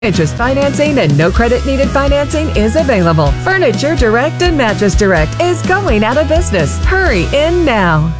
Interest financing and no credit needed financing is available. Furniture Direct and Mattress Direct is going out of business. Hurry in now.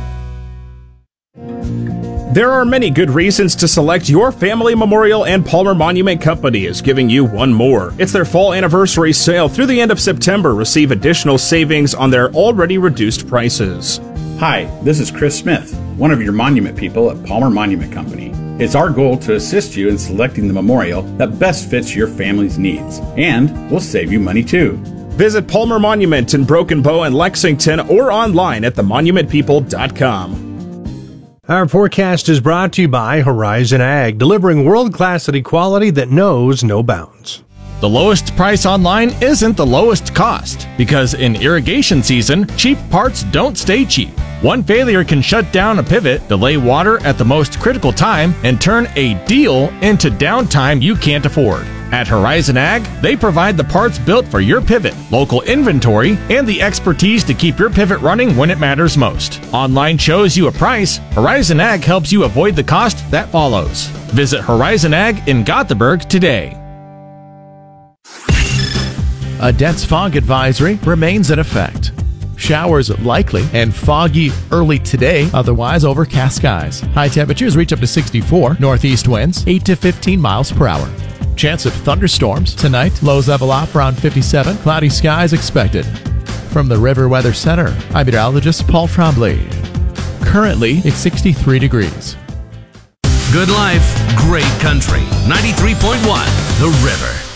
There are many good reasons to select your family memorial, and Palmer Monument Company is giving you one more. It's their fall anniversary sale through the end of September. Receive additional savings on their already reduced prices. Hi, this is Chris Smith, one of your monument people at Palmer Monument Company. It's our goal to assist you in selecting the memorial that best fits your family's needs, and we'll save you money too. Visit Palmer Monument in Broken Bow and Lexington or online at themonumentpeople.com. Our forecast is brought to you by Horizon Ag, delivering world-class at quality that knows no bounds. The lowest price online isn't the lowest cost, because in irrigation season, cheap parts don't stay cheap. One failure can shut down a pivot, delay water at the most critical time, and turn a deal into downtime you can't afford. At Horizon Ag, they provide the parts built for your pivot, local inventory, and the expertise to keep your pivot running when it matters most. Online shows you a price. Horizon Ag helps you avoid the cost that follows. Visit Horizon Ag in Gothenburg today. A dense fog advisory remains in effect. Showers likely and foggy early today, otherwise overcast skies. High temperatures reach up to 64, northeast winds 8 to 15 miles per hour. Chance of thunderstorms tonight, lows level off around 57, cloudy skies expected. From the River Weather Center, I'm meteorologist Paul Trombley. Currently, it's 63 degrees. Good life, great country. 93.1 The River.